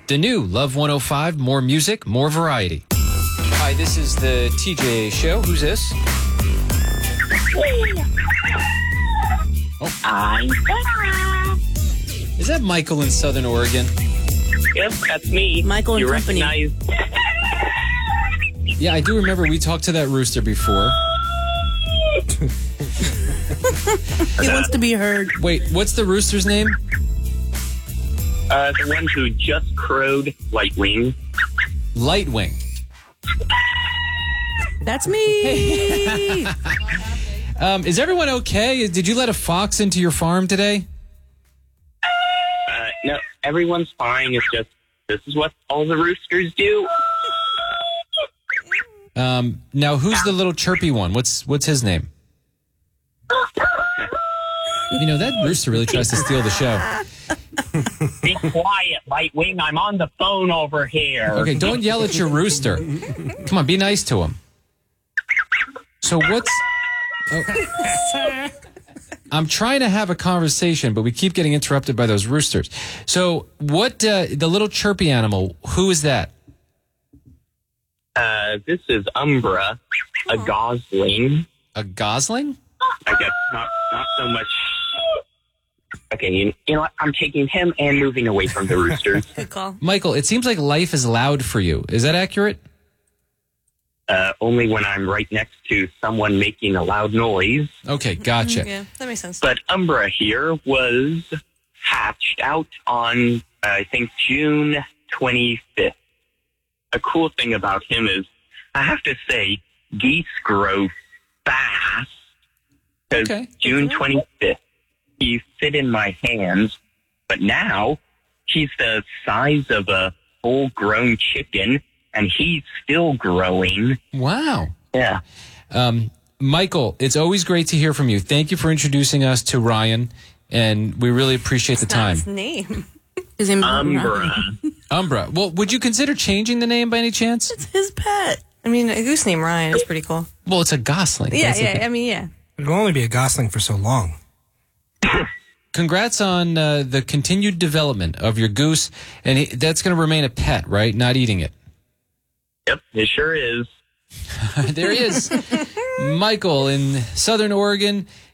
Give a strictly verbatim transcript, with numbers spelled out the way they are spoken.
The new Love one oh five, more music, more variety. Hi, this is the T J Show. Who's this? Oh. I'm back. Is that Michael in Southern Oregon? Yep, that's me. Michael and you company. Recognize... Yeah, I do remember we talked to that rooster before. He wants to be heard. Wait, what's the rooster's name? Uh, the one who just crowed, Lightwing. Lightwing. That's me. um, is everyone okay? Did you let a fox into your farm today? Uh, no, everyone's fine. It's just, this is what all the roosters do. Um, now, who's the little chirpy one? What's what's his name? You know, that rooster really tries to steal the show. Be quiet, Lightwing. I'm on the phone over here. Okay, don't yell at your rooster. Come on, be nice to him. So what's... Oh. I'm trying to have a conversation, but we keep getting interrupted by those roosters. So what, uh, the little chirpy animal, who is that? Uh, this is Umbra, a gosling. A gosling? I guess not, not so much. Okay, you, you know what? I'm taking him and moving away from the roosters. Good call. Michael, it seems like life is loud for you. Is that accurate? Uh, only when I'm right next to someone making a loud noise. Okay, gotcha. Yeah, that makes sense. But Umbra here was hatched out on, uh, I think, June twenty-fifth. A cool thing about him is, I have to say, geese grow fast. Because Okay. June twenty-fifth, he fit in my hands, but now he's the size of a full-grown chicken, and he's still growing. Wow. Yeah. Um, Michael, it's always great to hear from you. Thank you for introducing us to Ryan, and we really appreciate the That's not time. his name. His name is Umbra. Umbra. Well, would you consider changing the name by any chance? It's his pet. I mean, a goose named Ryan is pretty cool. Well, it's a gosling. Yeah, That's the yeah. thing. I mean, yeah. It'll only be a gosling for so long. Congrats on uh, the continued development of your goose, and he, that's going to remain a pet, right? Not eating it. Yep, it sure is. There he is. Michael in Southern Oregon.